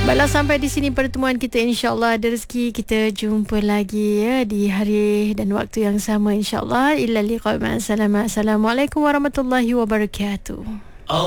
Baiklah, sampai di sini pertemuan kita. InsyaAllah ada rezeki kita jumpa lagi ya di hari dan waktu yang sama, insyaAllah. Illa liqa ma'as salamah. Assalamualaikum warahmatullahi wabarakatuh.